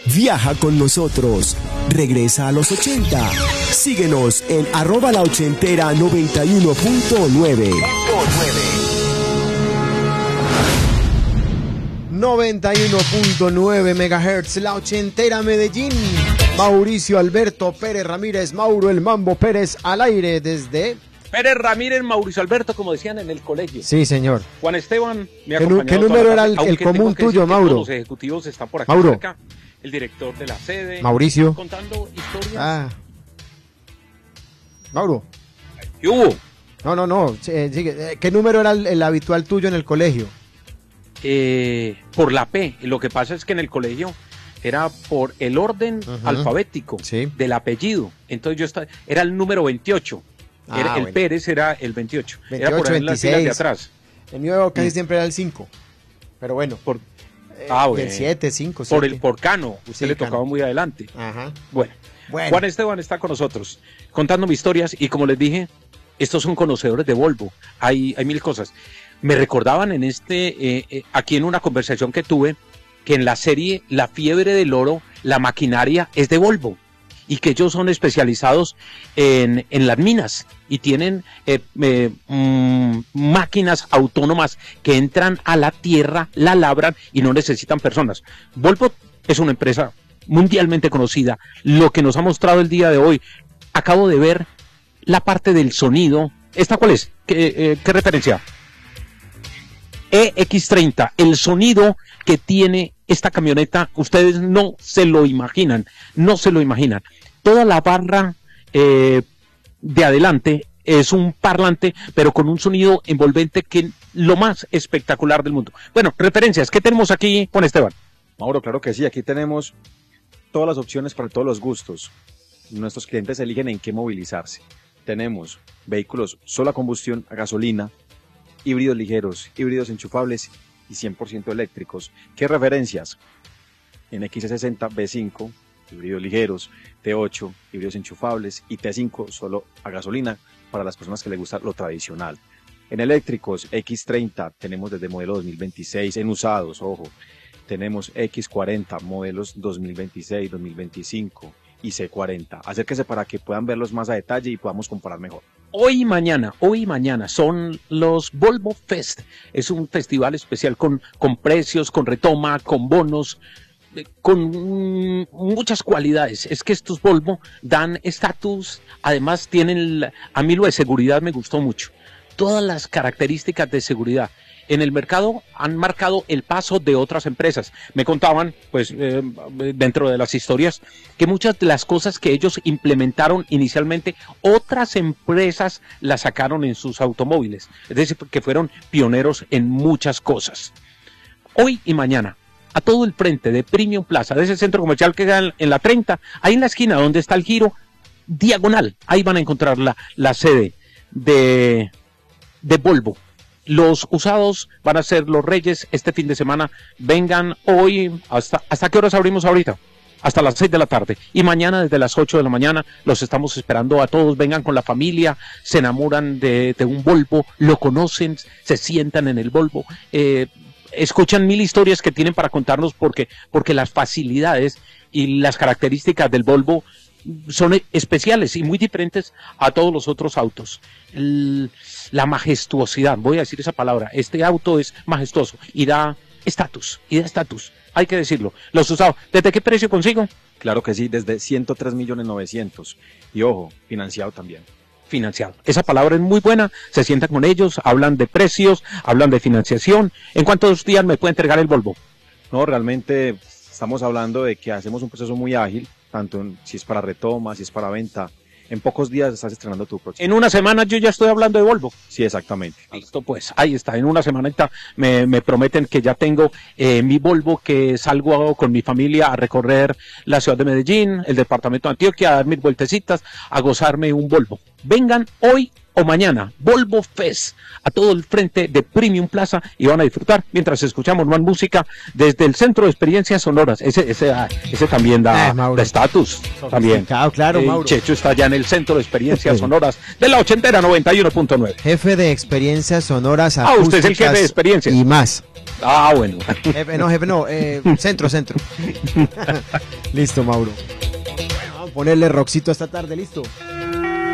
Viaja con nosotros. Regresa a los 80. Síguenos en @laochentera91.9. 91.9 MHz, La Ochentera Medellín. Mauricio Alberto Pérez Ramírez, Mauro el Mambo Pérez al aire desde... Pérez Ramírez, Mauricio Alberto, como decían en el colegio. Sí, señor. Juan Esteban me ha acompañado. ¿Qué número era el común tuyo, Mauro? Los ejecutivos están por aquí Mauro. cerca. El director de la sede. Mauricio. Contando historias. Ah. Mauro. ¿Qué hubo? No. Sigue. ¿Qué número era el habitual tuyo en el colegio? Por la P. Lo que pasa es que en el colegio era por el orden alfabético del apellido. Entonces era el número 28. El Pérez era el 28. 28, era por ahí 26. en las filas de atrás. El mío casi siempre era el 5. Pero bueno. Bueno. El 7, 5, 7. Por Cano. Usted le tocaba muy adelante. Ajá. Bueno. Juan Esteban está con nosotros, contándome historias. Y como les dije, estos son conocedores de Volvo. Hay mil cosas. Me recordaban aquí en una conversación que tuve, que en la serie La Fiebre del Oro, la maquinaria es de Volvo. Y que ellos son especializados en las minas y tienen máquinas autónomas que entran a la tierra, la labran y no necesitan personas. Volvo es una empresa mundialmente conocida. Lo que nos ha mostrado el día de hoy, acabo de ver la parte del sonido. ¿Esta cuál es? ¿Qué referencia? EX30, el sonido que tiene esta camioneta, ustedes no se lo imaginan. Toda la barra de adelante es un parlante, pero con un sonido envolvente que lo más espectacular del mundo. Bueno, referencias, ¿qué tenemos aquí, Juan Esteban? Mauro, claro que sí, aquí tenemos todas las opciones para todos los gustos. Nuestros clientes eligen en qué movilizarse. Tenemos vehículos solo a combustión, a gasolina, híbridos ligeros, híbridos enchufables y 100% eléctricos. ¿Qué referencias? En X60, B5, híbridos ligeros, T8, híbridos enchufables y T5 solo a gasolina para las personas que les gusta lo tradicional. En eléctricos, X30 tenemos desde modelo 2026 en usados, ojo. Tenemos X40, modelos 2026, 2025 y C40. Acérquese para que puedan verlos más a detalle y podamos comparar mejor. Hoy y mañana son los Volvo Fest. Es un festival especial con precios, con retoma, con bonos, con muchas cualidades. Es que estos Volvo dan estatus, además tienen, a mí lo de seguridad me gustó mucho. Todas las características de seguridad en el mercado han marcado el paso de otras empresas. Me contaban, dentro de las historias, que muchas de las cosas que ellos implementaron inicialmente, otras empresas las sacaron en sus automóviles. Es decir, que fueron pioneros en muchas cosas. Hoy y mañana, a todo el frente de Premium Plaza, de ese centro comercial que queda en la 30, ahí en la esquina donde está el giro, diagonal, ahí van a encontrar la sede de Volvo. Los usados van a ser los Reyes este fin de semana. Vengan hoy, ¿hasta qué horas abrimos ahorita? Hasta las 6 de la tarde. Y mañana desde las 8 de la mañana los estamos esperando a todos. Vengan con la familia, se enamoran de un Volvo, lo conocen, se sientan en el Volvo. Escuchan mil historias que tienen para contarnos porque las facilidades y las características del Volvo son especiales y muy diferentes a todos los otros autos. La majestuosidad, voy a decir esa palabra, este auto es majestuoso y da estatus, hay que decirlo. Los usados, ¿desde qué precio consigo? Claro que sí, desde 103.900.000 y ojo, financiado también. Financiado, esa palabra es muy buena, se sientan con ellos, hablan de precios, hablan de financiación. ¿En cuántos días me puede entregar el Volvo? No, realmente estamos hablando de que hacemos un proceso muy ágil, tanto si es para retoma, si es para venta. En pocos días estás estrenando tu próximo. En una semana yo ya estoy hablando de Volvo. Sí, exactamente. Listo, pues ahí está, en una semanita me prometen que ya tengo mi Volvo, que salgo con mi familia a recorrer la ciudad de Medellín, el departamento de Antioquia, a dar mis vueltecitas, a gozarme un Volvo. Vengan hoy o mañana, Volvo Fest, a todo el frente de Premium Plaza, y van a disfrutar mientras escuchamos más música desde el Centro de Experiencias Sonoras. Ese también da estatus. También. Claro, Mauro. Checho está ya en el Centro de Experiencias Sonoras de la ochentera 91.9. Jefe de Experiencias Sonoras. Usted es el jefe de experiencias. Y más. Bueno. Jefe no. Centro. Listo, Mauro. Vamos a ponerle rockcito esta tarde, listo.